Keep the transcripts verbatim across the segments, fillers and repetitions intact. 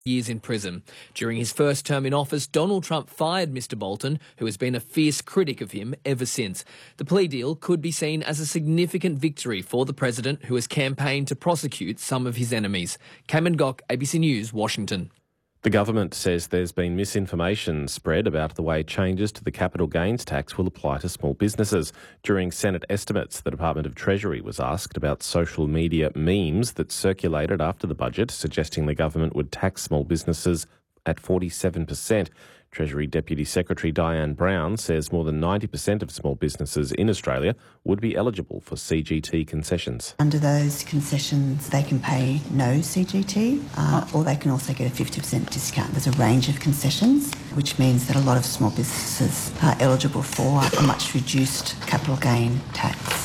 years in prison. During his first term in office, Donald Trump fired Mister Bolton, who has been a fierce critic of him ever since. The plea deal could be seen as a significant victory for the president, who has campaigned to prosecute some of his enemies. Cameron Gock, A B C News, Washington. The government says there's been misinformation spread about the way changes to the capital gains tax will apply to small businesses. During Senate estimates, the Department of Treasury was asked about social media memes that circulated after the budget, suggesting the government would tax small businesses at forty-seven percent. Treasury Deputy Secretary Diane Brown says more than ninety percent of small businesses in Australia would be eligible for C G T concessions. Under those concessions, they can pay no C G T, uh, or they can also get a fifty percent discount. There's a range of concessions, which means that a lot of small businesses are eligible for a much reduced capital gain tax.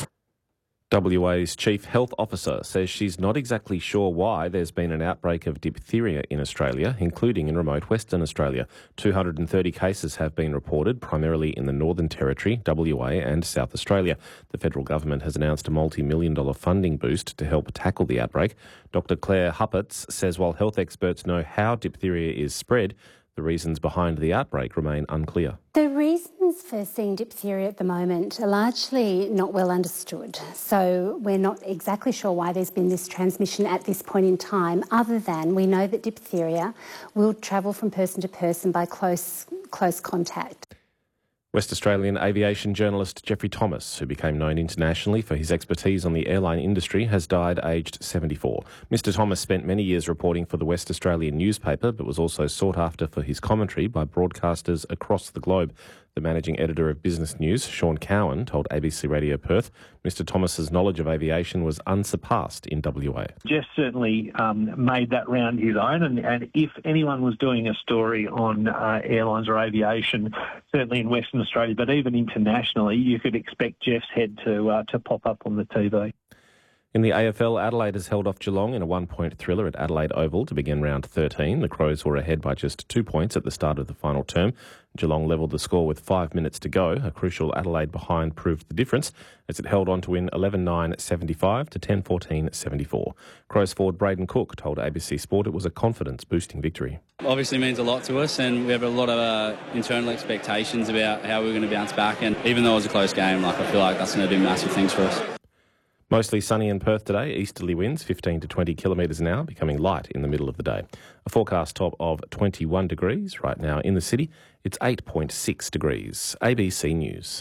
W A's Chief Health Officer says she's not exactly sure why there's been an outbreak of diphtheria in Australia, including in remote Western Australia. two hundred thirty cases have been reported, primarily in the Northern Territory, W A and South Australia. The federal government has announced a multi-million dollar funding boost to help tackle the outbreak. Doctor Claire Huppertz says while health experts know how diphtheria is spread, the reasons behind the outbreak remain unclear. The reasons for seeing diphtheria at the moment are largely not well understood. So we're not exactly sure why there's been this transmission at this point in time, other than we know that diphtheria will travel from person to person by close, close contact. West Australian aviation journalist Geoffrey Thomas, who became known internationally for his expertise on the airline industry, has died aged seventy-four. Mister Thomas spent many years reporting for the West Australian newspaper, but was also sought after for his commentary by broadcasters across the globe. The managing editor of Business News, Sean Cowan, told A B C Radio Perth Mister Thomas's knowledge of aviation was unsurpassed in W A. Jeff certainly um, made that round his own, and, and if anyone was doing a story on uh, airlines or aviation, certainly in Western Australia, but even internationally, you could expect Jeff's head to uh, to pop up on the T V. In the A F L, Adelaide has held off Geelong in a one-point thriller at Adelaide Oval to begin round thirteen. The Crows were ahead by just two points at the start of the final term. Geelong levelled the score with five minutes to go. A crucial Adelaide behind proved the difference as it held on to win eleven nine seventy-five to ten fourteen seventy-four. Crows forward Braden Cook told A B C Sport it was a confidence-boosting victory. Obviously means a lot to us, and we have a lot of uh, internal expectations about how we're going to bounce back. And even though it was a close game, like I feel like that's going to do massive things for us. Mostly sunny in Perth today, easterly winds fifteen to twenty kilometres an hour, becoming light in the middle of the day. A forecast top of twenty-one degrees right now in the city. It's eight point six degrees. A B C News.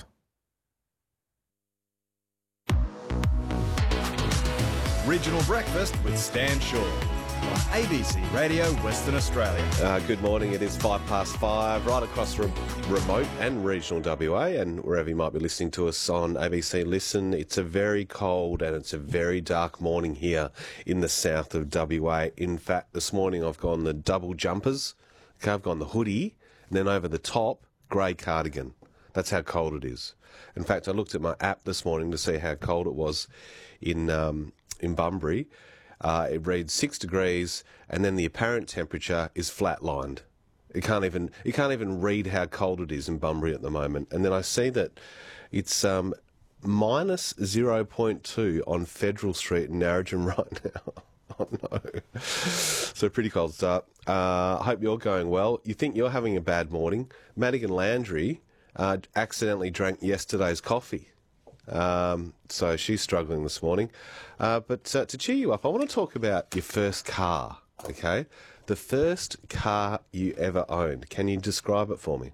Regional Breakfast with Stan Shaw on A B C Radio Western Australia. Uh, good morning. It is five past five, right across from remote and regional W A, and wherever you might be listening to us on A B C Listen. It's a very cold and it's a very dark morning here in the south of W A. In fact, this morning I've gone the double jumpers, okay, I've gone the hoodie, and then over the top, grey cardigan. That's how cold it is. In fact, I looked at my app this morning to see how cold it was in um, in Bunbury. Uh, it reads six degrees, and then the apparent temperature is flatlined. You can't even you can't even read how cold it is in Bunbury at the moment. And then I see that it's um, minus zero point two on Federal Street in Narrogin right now. Oh no! So pretty cold start. Uh, I hope you're going well. You think you're having a bad morning? Madigan Landry uh, accidentally drank yesterday's coffee. Um, so she's struggling this morning. Uh, but uh, to cheer you up, I want to talk about your first car, okay? The first car you ever owned. Can you describe it for me?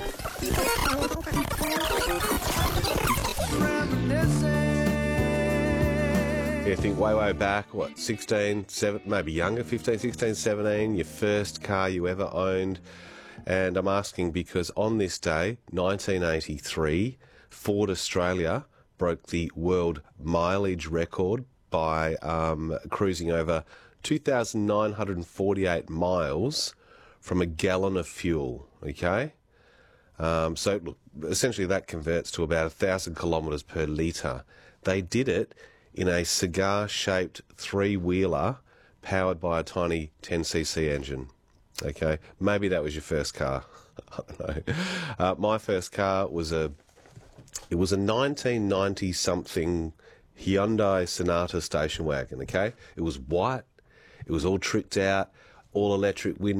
You think way, way back, what, sixteen, seven, maybe younger, fifteen, sixteen, seventeen, your first car you ever owned. And I'm asking because on this day, nineteen eighty-three, Ford Australia broke the world mileage record by um, cruising over two thousand nine hundred forty-eight miles from a gallon of fuel, okay? Um, so, look, essentially that converts to about one thousand kilometres per litre. They did it in a cigar-shaped three-wheeler powered by a tiny ten c c engine, okay? Maybe that was your first car. I don't know. Uh, my first car was a It was a nineteen ninety something Hyundai Sonata station wagon, okay? It was white, it was all tricked out, all-electric wind